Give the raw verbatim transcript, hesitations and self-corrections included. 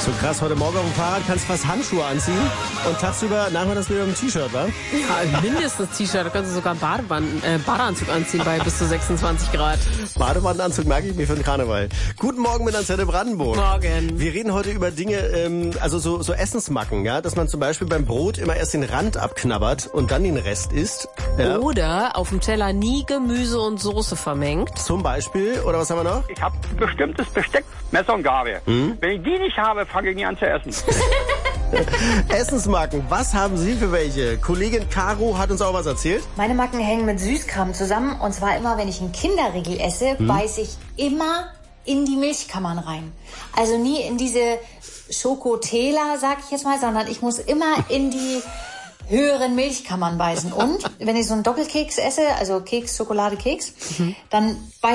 So krass, heute Morgen auf dem Fahrrad kannst du fast Handschuhe anziehen und tagsüber nachmittags wieder mit dem T-Shirt, wa? Ja, mindestens T-Shirt. Da kannst du sogar einen Badewann, äh, Badeanzug anziehen bei bis zu sechsundzwanzig Grad. Badewannenanzug merke ich mir für den Karneval. Guten Morgen mit Antenne Brandenburg. Morgen. Wir reden heute über Dinge, ähm, also so, so Essensmacken, ja, dass man zum Beispiel beim Brot immer erst den Rand abknabbert und dann den Rest isst. Ja. Oder auf dem Teller nie Gemüse und Soße vermengt. Zum Beispiel, oder was haben wir noch? Ich habe bestimmtes Besteck, Messer und Gabel. Hm? Wenn ich die nicht habe, fange ich nie an zu essen. Essensmarken, was haben Sie für welche? Kollegin Caro hat uns auch was erzählt. Meine Macken hängen mit Süßkram zusammen. Und zwar immer, wenn ich einen Kinderriegel esse, hm? beiß ich immer in die Milchkammern rein. Also nie in diese Schokoteler, sag ich jetzt mal, sondern ich muss immer in die höheren Milchkammern beißen. Und wenn ich so einen Doppelkeks esse, also Keks, Schokolade, Keks, mhm. dann beiß